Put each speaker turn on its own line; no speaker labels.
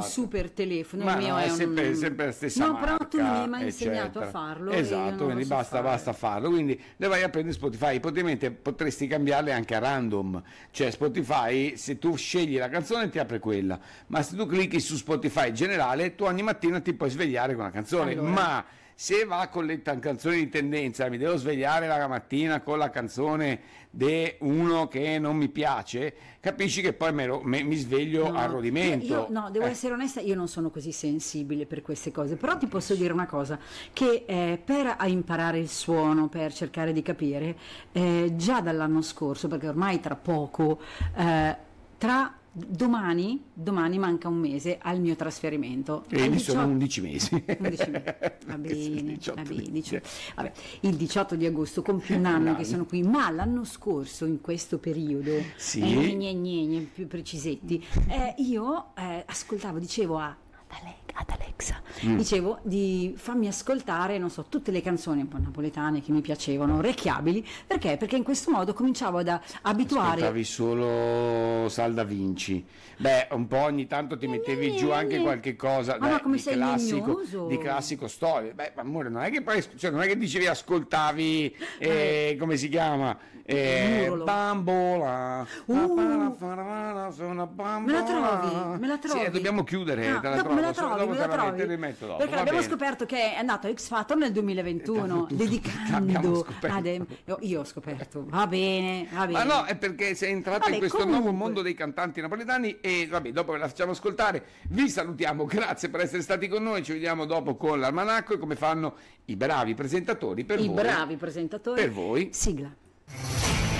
super telefono,
Ma
il mio
no,
è
sempre la stessa
no,
marca,
però tu mi hai mai insegnato
eccetera.
a farlo e io
Esatto,
non
quindi
lo so fare.
basta farlo. Quindi le vai a prendere Spotify, potresti cambiarle anche a random, cioè Spotify, se tu scegli la canzone ti apre quella, ma se tu clicchi su Spotify generale, tu ogni mattina ti puoi svegliare con la canzone,
Allora.
ma se va con le canzoni di tendenza, mi devo svegliare la mattina con la canzone di uno che non mi piace, capisci che poi mi sveglio
No,
a rodimento.
io no, devo essere onesta, io non sono così sensibile per queste cose, però ti posso dire una cosa, che per imparare il suono, per cercare di capire, già dall'anno scorso, perché ormai tra poco, tra domani manca un mese al mio trasferimento.
E
Al
lì sono 11 mesi.
11 mesi. Va bene,
18
va bene,
mesi.
vabbè, il 18 di agosto compio un anno che sono qui, ma l'anno scorso in questo periodo,
Sì.
Più precisetti, io ascoltavo, dicevo ad Alexa, dicevo di farmi ascoltare, non so, tutte le canzoni un po' napoletane che mi piacevano, orecchiabili, perché in questo modo cominciavo ad abituare.
Ascoltavi solo Salda Vinci, beh, un po' ogni tanto ti mettevi giù anche qualche cosa
Ma no, come
di
sei legnoso.
di classico storico. Beh, amore, non è che poi, cioè, non è che dicevi ascoltavi come si chiama?
Murolo.
Bambola.
Me la trovi?
Sì, dobbiamo chiudere,
No,
te la
dopo
trovo,
me la trovi,
dopo
me
te
la trovi?
te la metto dopo,
Perché
va
abbiamo
bene.
scoperto che è andato a X Factor nel 2021,
L'abbiamo
dedicando
scoperto.
io ho scoperto, va bene.
Ma no, è perché sei entrato
Vabbè,
in questo
comunque.
nuovo mondo dei cantanti napoletani e vabbè, dopo ve la facciamo ascoltare. Vi salutiamo, grazie per essere stati con noi. Ci vediamo dopo con l'almanacco e come fanno i bravi presentatori per
I
voi.
bravi presentatori.
Per voi.
Sigla.